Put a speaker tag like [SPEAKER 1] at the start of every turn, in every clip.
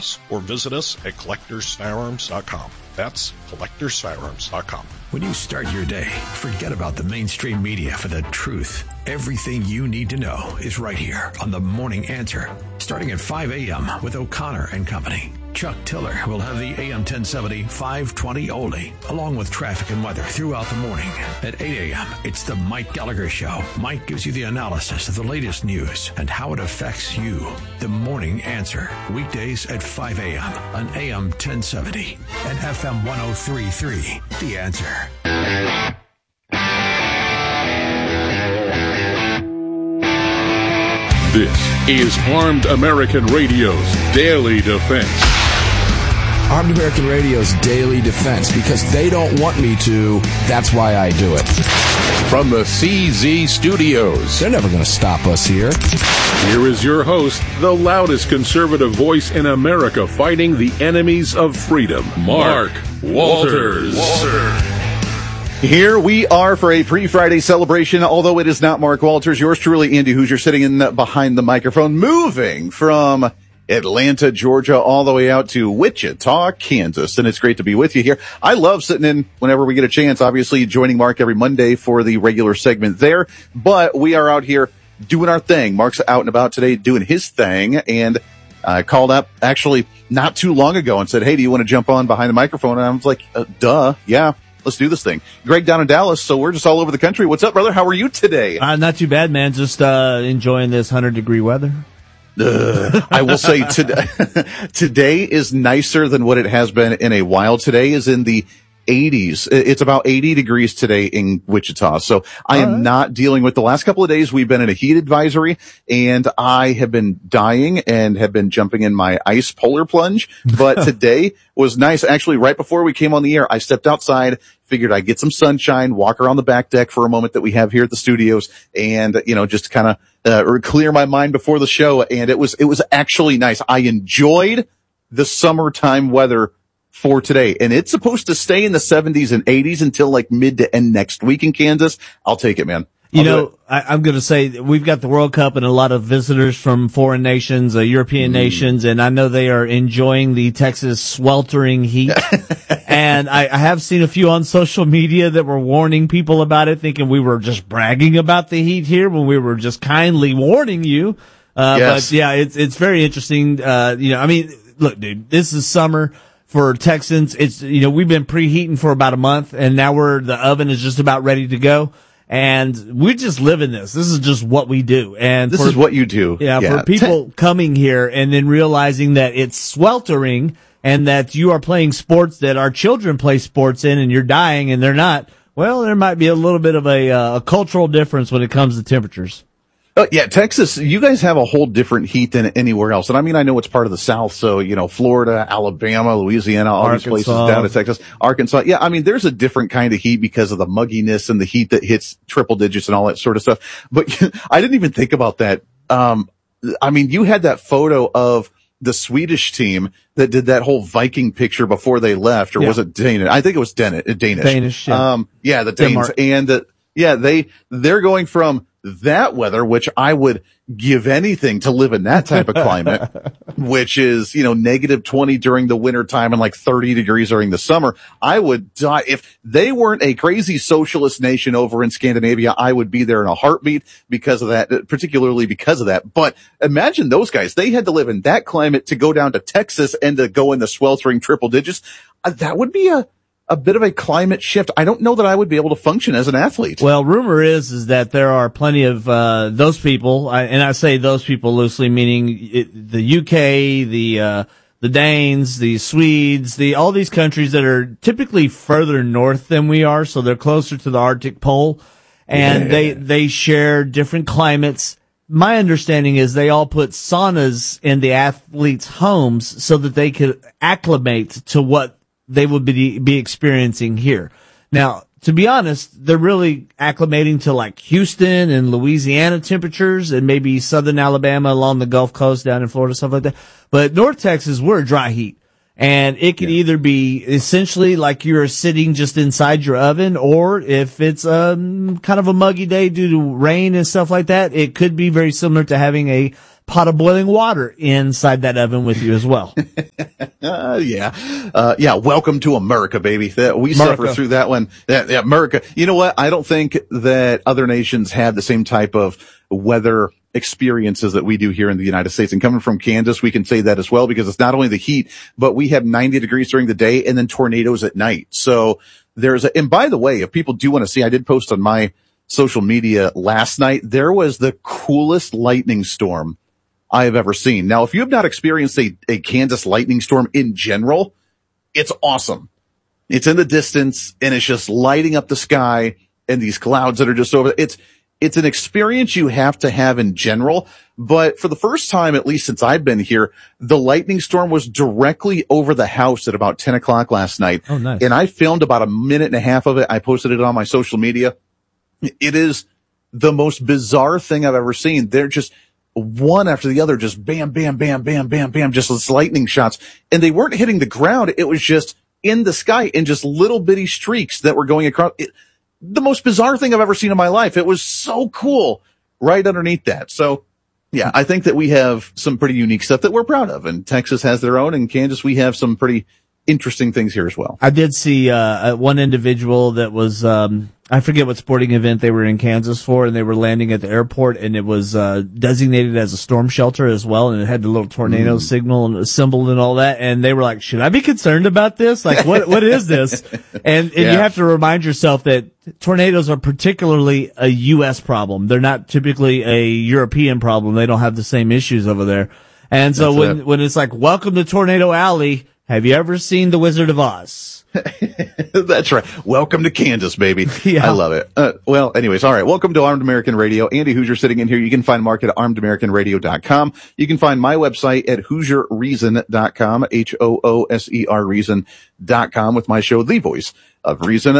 [SPEAKER 1] us or visit us at collectorsfirearms.com. That's collectorsfirearms.com.
[SPEAKER 2] When you start your day, forget about the mainstream media for the truth. Everything you need to know is right here on The Morning Answer, starting at 5 a.m. with O'Connor and Company. Chuck Tiller will have the AM 1070 520 only, along with traffic and weather throughout the morning. At 8 a.m., it's the Mike Gallagher Show. Mike gives you the analysis of the latest news and how it affects you. The Morning Answer, weekdays at 5 a.m. on AM 1070 and FM 103.3. The Answer.
[SPEAKER 3] This is Armed American Radio's Daily Defense.
[SPEAKER 4] Armed American Radio's Daily Defense, because they don't want me to, that's why I do it.
[SPEAKER 3] From the CZ Studios.
[SPEAKER 4] They're never going to stop us here.
[SPEAKER 3] Here is your host, the loudest conservative voice in America fighting the enemies of freedom, Mark Walters.
[SPEAKER 5] Here we are for a pre-Friday celebration, although it is not Mark Walters. Yours truly, Andy Hoosier, sitting in behind the microphone, moving from Atlanta, Georgia, all the way out to Wichita, Kansas. And it's great to be with you here. I love sitting in whenever we get a chance, obviously joining Mark every Monday for the regular segment there. But we are out here doing our thing. Mark's out and about today doing his thing, and called up actually not too long ago and said, hey, do you want to jump on behind the microphone? And I was like, duh, yeah. Let's do this thing. Greg down in Dallas, so we're just all over the country. What's up, brother? How are you today?
[SPEAKER 6] Not too bad, man. Just enjoying this 100-degree weather.
[SPEAKER 5] I will say today is nicer than what it has been in a while. Today is in the 80s. It's about 80 degrees today in Wichita. So I am not dealing with the last couple of days. We've been in a heat advisory, and I have been dying and have been jumping in my ice polar plunge. But today was nice. Actually, right before we came on the air, I stepped outside, figured I'd get some sunshine, walk around the back deck for a moment that we have here at the studios, and, just kind of clear my mind before the show. And it was actually nice. I enjoyed the summertime weather for today, and it's supposed to stay in the 70s and 80s until like mid to end next week in Kansas. I'll take it, man.
[SPEAKER 6] I'm going to say we've got the World Cup and a lot of visitors from foreign nations, European nations, and I know they are enjoying the Texas sweltering heat. And I have seen a few on social media that were warning people about it, thinking we were just bragging about the heat here when we were just kindly warning you.
[SPEAKER 5] Yes.
[SPEAKER 6] But yeah, it's very interesting. Look, dude, this is summer. For Texans, it's, we've been preheating for about a month, and now the oven is just about ready to go. And we just live in this. This is just what we do. And
[SPEAKER 5] this is what you do.
[SPEAKER 6] Yeah, for people coming here and then realizing that it's sweltering and that you are playing sports that our children play sports in and you're dying and they're not, well, there might be a little bit of a cultural difference when it comes to temperatures.
[SPEAKER 5] Yeah, Texas, you guys have a whole different heat than anywhere else. And I know it's part of the South. So, Florida, Alabama, Louisiana, all these places down to Texas, Arkansas. Yeah, there's a different kind of heat because of the mugginess and the heat that hits triple digits and all that sort of stuff. But I didn't even think about that. You had that photo of the Swedish team that did that whole Viking picture before they left, or was it Danish? I think it was Danish.
[SPEAKER 6] Danish, yeah.
[SPEAKER 5] The Danes.
[SPEAKER 6] Denmark.
[SPEAKER 5] And, they're going from that weather, which I would give anything to live in that type of climate, which is, negative 20 during the winter time and like 30 degrees during the summer. I would die. If they weren't a crazy socialist nation over in Scandinavia, I would be there in a heartbeat because of that, particularly because of that. But imagine those guys. They had to live in that climate to go down to Texas and to go in the sweltering triple digits. That would be a bit of a climate shift. I don't know that I would be able to function as an athlete.
[SPEAKER 6] Well, rumor is that there are plenty of those people, and I say those people loosely, meaning the UK, the Danes, the Swedes, all these countries that are typically further north than we are, so they're closer to the Arctic Pole, and they share different climates. My understanding is they all put saunas in the athletes' homes so that they could acclimate to what they would be experiencing here. Now, to be honest, they're really acclimating to like Houston and Louisiana temperatures and maybe southern Alabama along the Gulf Coast down in Florida, stuff like that. But North Texas, we're a dry heat. And it could either be essentially like you're sitting just inside your oven, or if it's kind of a muggy day due to rain and stuff like that, it could be very similar to having a pot of boiling water inside that oven with you as well.
[SPEAKER 5] Yeah. Welcome to America, baby. We suffer through that one. America. You know what? I don't think that other nations had the same type of weather experiences that we do here in the United States. And coming from Kansas, we can say that as well, because it's not only the heat, but we have 90 degrees during the day and then tornadoes at night. So and by the way, if people do want to see, I did post on my social media last night, there was the coolest lightning storm I have ever seen. Now, if you have not experienced a Kansas lightning storm in general, it's awesome. It's in the distance and it's just lighting up the sky and these clouds that are just over. It's an experience you have to have in general, but for the first time, at least since I've been here, the lightning storm was directly over the house at about 10 o'clock last night.
[SPEAKER 6] Oh, nice.
[SPEAKER 5] And I filmed about a minute and a half of it. I posted it on my social media. It is the most bizarre thing I've ever seen. They're just one after the other, just bam, bam, bam, bam, bam, bam, just these lightning shots. And they weren't hitting the ground. It was just in the sky in just little bitty streaks that were going across. The most bizarre thing I've ever seen in my life. It was so cool right underneath that. So yeah, I think that we have some pretty unique stuff that we're proud of, and Texas has their own, and Kansas, we have some pretty interesting things here as well.
[SPEAKER 6] I did see, one individual that was, I forget what sporting event they were in Kansas for, and they were landing at the airport, and it was, designated as a storm shelter as well, and it had the little tornado signal and symbol and all that, and they were like, should I be concerned about this? Like, what is this? And you have to remind yourself that tornadoes are particularly a U.S. problem. They're not typically a European problem. They don't have the same issues over there. And so when it's like, welcome to Tornado Alley, have you ever seen The Wizard of Oz?
[SPEAKER 5] That's right. Welcome to Kansas, baby.
[SPEAKER 6] Yeah.
[SPEAKER 5] I love it. Well, anyways, all right. Welcome to Armed American Radio. Andy Hoosier sitting in here. You can find Mark at armedamericanradio.com. You can find my website at HoosierReason.com, HOOSER Reason.com, with my show, The Voice of Reason.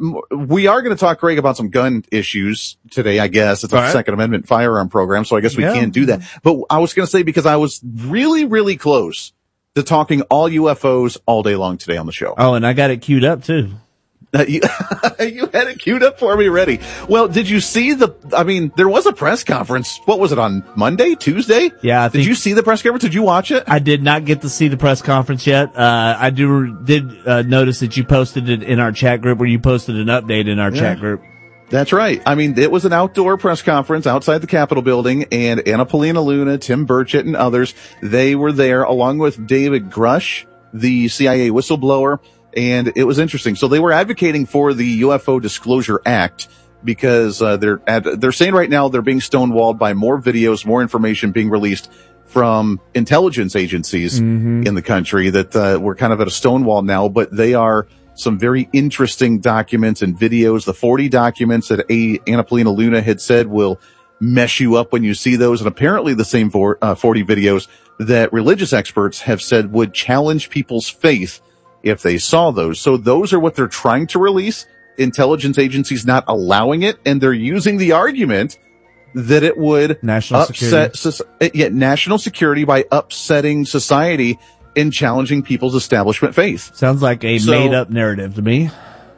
[SPEAKER 5] We are going to talk, Greg, about some gun issues today, I guess. It's a Second Amendment firearm program, so I guess we can't do that. But I was going to say, because I was really, really close to talking all UFOs all day long today on the show.
[SPEAKER 6] Oh, and I got it queued up too.
[SPEAKER 5] You had it queued up for me, ready. Well, did you see there was a press conference. What was it, on Monday, Tuesday?
[SPEAKER 6] Yeah,
[SPEAKER 5] Did you see the press conference? Did you watch it?
[SPEAKER 6] I did not get to see the press conference yet. I did notice that you posted it in our chat group, where you posted an update in our chat group.
[SPEAKER 5] That's right. I mean, it was an outdoor press conference outside the Capitol building, and Anna Paulina Luna, Tim Burchett, and others, they were there along with David Grush, the CIA whistleblower, and it was interesting. So they were advocating for the UFO Disclosure Act, because they're saying right now they're being stonewalled by more videos, more information being released from intelligence agencies in the country, that we're kind of at a stonewall now, but they are some very interesting documents and videos. The 40 documents that Anna Paulina Luna had said will mess you up when you see those, and apparently the same 40 videos that religious experts have said would challenge people's faith if they saw those. So those are what they're trying to release. Intelligence agencies not allowing it, and they're using the argument that it would upset national security by upsetting society in challenging people's establishment faith.
[SPEAKER 6] Sounds like a made-up narrative to me.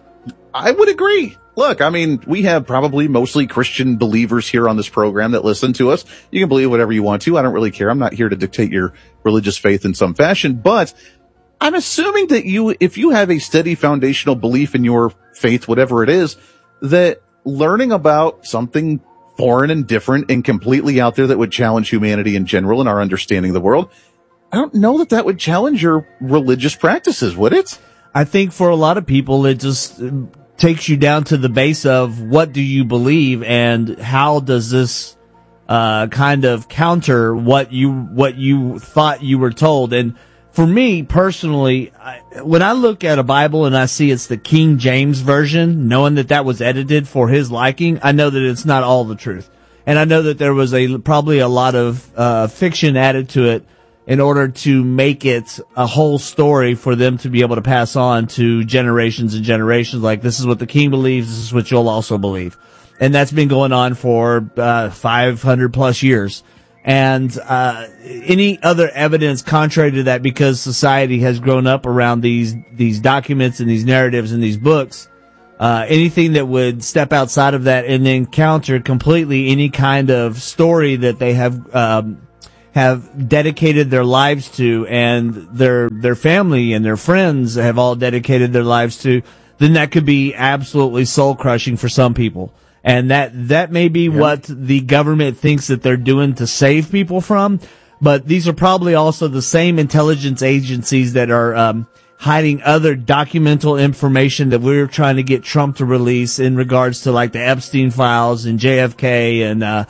[SPEAKER 5] I would agree. Look, I mean, we have probably mostly Christian believers here on this program that listen to us. You can believe whatever you want to. I don't really care. I'm not here to dictate your religious faith in some fashion, but I'm assuming that if you have a steady foundational belief in your faith, whatever it is, that learning about something foreign and different and completely out there that would challenge humanity in general and our understanding of the world, I don't know that would challenge your religious practices, would it?
[SPEAKER 6] I think for a lot of people, it just takes you down to the base of what do you believe, and how does this kind of counter what you thought you were told. And for me personally, when I look at a Bible and I see it's the King James version, knowing that was edited for his liking, I know that it's not all the truth, and I know that there was probably a lot of fiction added to it in order to make it a whole story for them to be able to pass on to generations and generations. Like, this is what the king believes, this is what you'll also believe. And that's been going on for 500 plus years. and any other evidence contrary to that, because society has grown up around these documents and these narratives and these books. Anything that would step outside of that and then counter completely any kind of story that they have dedicated their lives to, and their family and their friends have all dedicated their lives to, then that could be absolutely soul crushing for some people. And that may be what the government thinks that they're doing to save people from, but these are probably also the same intelligence agencies that are hiding other documental information that we're trying to get Trump to release in regards to like the Epstein files and JFK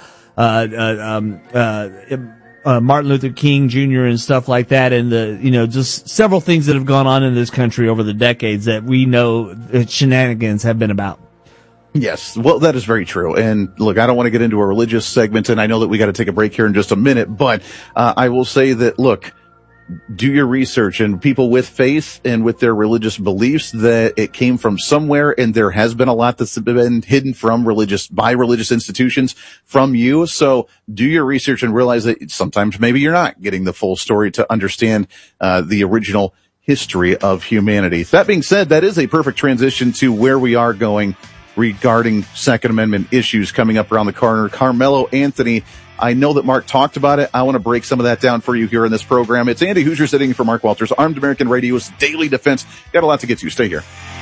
[SPEAKER 6] and Martin Luther King Jr. and stuff like that, and just several things that have gone on in this country over the decades that we know shenanigans have been about.
[SPEAKER 5] Yes, well, that is very true. And look, I don't want to get into a religious segment, and I know that we got to take a break here in just a minute, but I will say that, look, do your research, and people with faith and with their religious beliefs, that it came from somewhere, and there has been a lot that's been hidden by religious institutions from you. So do your research and realize that sometimes maybe you're not getting the full story to understand the original history of humanity. That being said, that is a perfect transition to where we are going regarding Second Amendment issues coming up around the corner. Carmelo Anthony, I know that Mark talked about it. I want to break some of that down for you here in this program. It's Andy Hoosier sitting in for Mark Walters, Armed American Radio's Daily Defense. Got a lot to get to. Stay here.